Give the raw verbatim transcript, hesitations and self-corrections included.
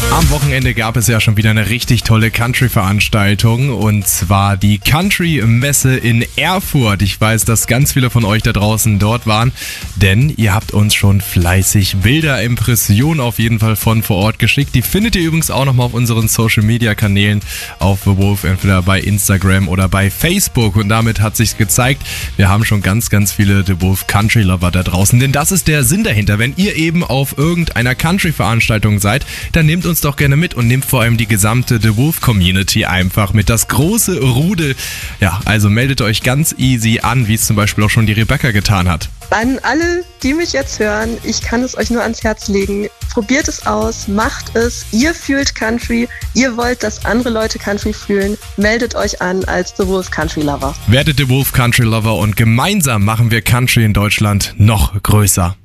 Am Wochenende gab es ja schon wieder eine richtig tolle Country-Veranstaltung und zwar die Country-Messe in Erfurt. Ich weiß, dass ganz viele von euch da draußen dort waren, denn ihr habt uns schon fleißig Bilder, Impressionen auf jeden Fall von vor Ort geschickt. Die findet ihr übrigens auch nochmal auf unseren Social-Media-Kanälen auf The Wolf, entweder bei Instagram oder bei Facebook. Und damit hat sich's gezeigt, wir haben schon ganz, ganz viele The Wolf Country-Lover da draußen, denn das ist der Sinn dahinter. Wenn ihr eben auf irgendeiner Country-Veranstaltung seid, dann nehmt uns doch gerne mit und nehmt vor allem die gesamte The Wolf Community einfach mit, das große Rudel. Ja, also meldet euch ganz easy an, wie es zum Beispiel auch schon die Rebecca getan hat. An alle, die mich jetzt hören, ich kann es euch nur ans Herz legen. Probiert es aus, macht es. Ihr fühlt Country, ihr wollt, dass andere Leute Country fühlen. Meldet euch an als The Wolf Country Lover. Werdet The Wolf Country Lover und gemeinsam machen wir Country in Deutschland noch größer.